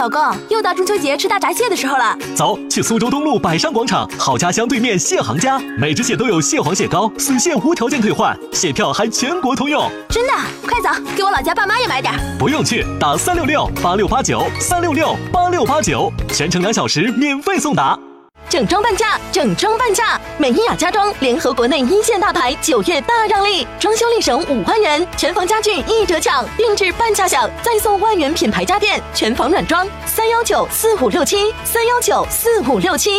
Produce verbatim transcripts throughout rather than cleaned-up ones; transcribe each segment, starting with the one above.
老公，又到中秋节吃大闸蟹的时候了。 走，去苏州东路百盛广场好家乡对面蟹行家，每只蟹都有蟹黄蟹膏，死蟹无条件退换，蟹票还全国通用。 真的？快走，给我老家爸妈也买点。 不用去，打三六六八六八九三六六八六八九，全程两小时免费送达。 整装半价，整装半价！美伊雅家装联合国内一线大牌，九月大让利，装修立省五万元，全房家具一折抢，定制半价享，再送万元品牌家电，全房软装，三幺九四五六七，三幺九四五六七。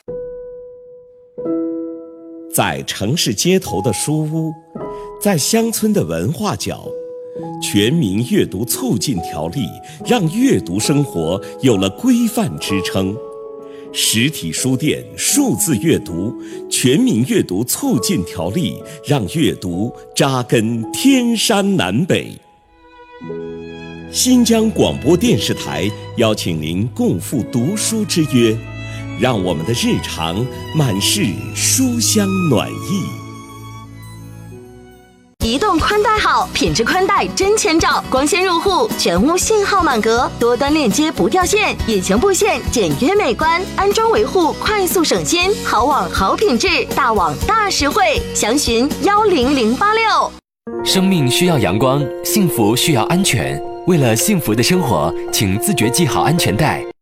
在城市街头的书屋，在乡村的文化角，全民阅读促进条例让阅读生活有了规范支撑。实体书店数字阅读全民阅读促进条例让阅读扎根天山南北。新疆广播电视台邀请您共赴读书之约，让我们的日常满是书香暖意。 移动宽带好，品质宽带真千兆，光纤入户，全屋信号满格，多端链接不掉线，隐形布线简约美观，安装维护快速省心，好网好品质，大网大实惠，详询幺零零八六。 生命需要阳光，幸福需要安全。为了幸福的生活，请自觉系好安全带，